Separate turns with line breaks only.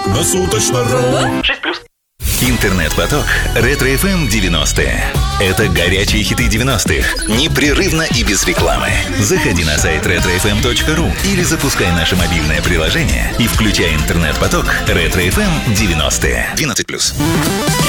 на Суточно.ру.
6+.
Интернет-поток Ретро-ФМ 90-е. Это горячие хиты 90-х. Непрерывно и без рекламы. Заходи на сайт retrofm.ru или запускай наше мобильное приложение и включай интернет-поток Ретро-ФМ 90-е. 12+.